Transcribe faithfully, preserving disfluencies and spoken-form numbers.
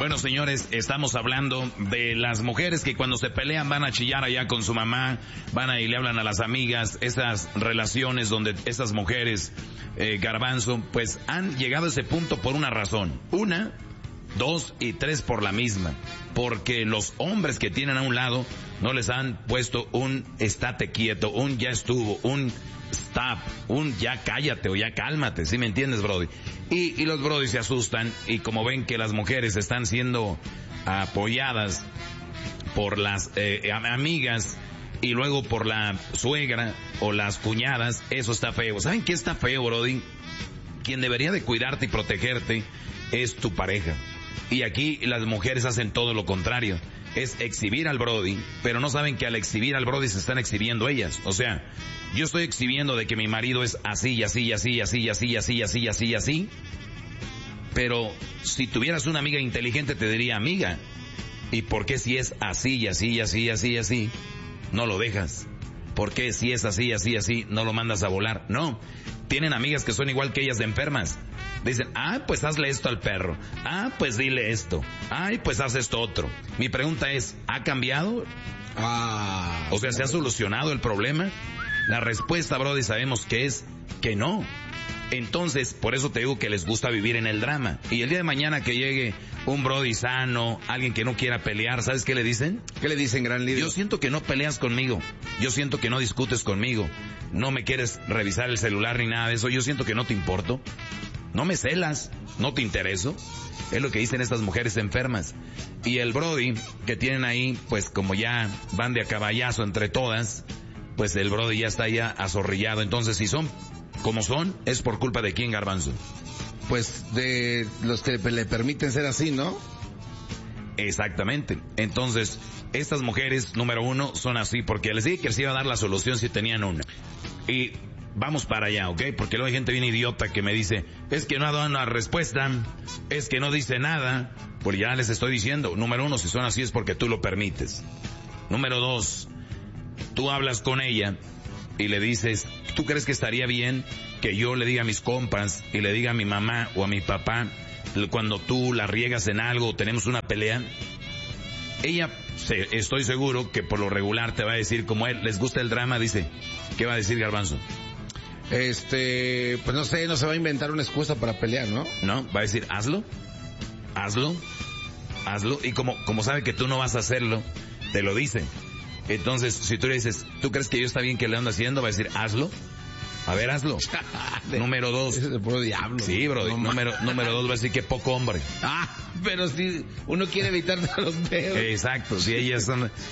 Bueno, señores, estamos hablando de las mujeres que cuando se pelean van a chillar allá con su mamá, van a y le hablan a las amigas, esas relaciones donde esas mujeres, eh, Garbanzo, pues han llegado a ese punto por una razón. Una, dos y tres por la misma. Porque los hombres que tienen a un lado no les han puesto un estate quieto, un ya estuvo, un stop, un ya cállate o ya cálmate, ¿sí me entiendes, Brody? Y, y los Brody se asustan y como ven que las mujeres están siendo apoyadas por las eh, amigas y luego por la suegra o las cuñadas, eso está feo. ¿Saben qué está feo, Brody? Quien debería de cuidarte y protegerte es tu pareja. Y aquí las mujeres hacen todo lo contrario. Es exhibir al Brody, pero no saben que al exhibir al Brody se están exhibiendo ellas. O sea, yo estoy exhibiendo de que mi marido es así, y así, y así, y así, y así, y así, y así, y así, y así. Pero si tuvieras una amiga inteligente te diría, amiga, ¿y por qué si es así, y así, y así, y así, y así, no lo dejas? ¿Por qué si es así, así, así, no lo mandas a volar? No, tienen amigas que son igual que ellas de enfermas. Dicen, ah, pues hazle esto al perro. Ah, pues dile esto. Ay, pues haz esto otro. Mi pregunta es, ¿ha cambiado? Ah, o sea, ¿se ha solucionado el problema? La respuesta, Brody, sabemos que es que no. Entonces, por eso te digo que les gusta vivir en el drama. Y el día de mañana que llegue un Brody sano, alguien que no quiera pelear, ¿sabes qué le dicen? ¿Qué le dicen, gran líder? Yo siento que no peleas conmigo. Yo siento que no discutes conmigo. No me quieres revisar el celular ni nada de eso. Yo siento que no te importo. No me celas, no te intereso. Es lo que dicen estas mujeres enfermas. Y el Brody que tienen ahí, pues como ya van de a caballazo entre todas, pues el Brody ya está ya azorrillado. Entonces, si son como son, es por culpa de quién, Garbanzo. Pues de los que le permiten ser así, ¿no? Exactamente. Entonces, estas mujeres, número uno, son así porque les dije que les iba a dar la solución si tenían una. Y vamos para allá, ¿ok? Porque luego hay gente bien idiota que me dice, es que no ha dado una respuesta, es que no dice nada. Pues ya les estoy diciendo, número uno, si son así es porque tú lo permites. Número dos, tú hablas con ella y le dices, ¿tú crees que estaría bien que yo le diga a mis compas y le diga a mi mamá o a mi papá cuando tú la riegas en algo o tenemos una pelea? Ella, estoy seguro que por lo regular te va a decir, como él les gusta el drama, dice, ¿qué va a decir, Garbanzo? Este, pues no sé, no se va a inventar una excusa para pelear, ¿no? No, va a decir, hazlo, hazlo, hazlo, y como, como sabe que tú no vas a hacerlo, te lo dice. Entonces, si tú le dices, ¿tú crees que yo está bien que le ando haciendo? Va a decir, hazlo. A ver, hazlo. Número dos. Ese es el puro diablo. Sí, bro. No, número, número dos va a decir que poco hombre. Ah, pero si uno quiere evitar los dedos. Exacto, si ellas son...